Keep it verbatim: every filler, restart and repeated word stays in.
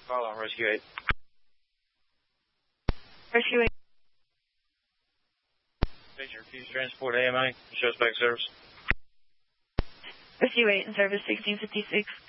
Call on Rescue eight. Rescue eight. Station refuse transport A M A. Suspect service. Rescue eight in service sixteen fifty-six.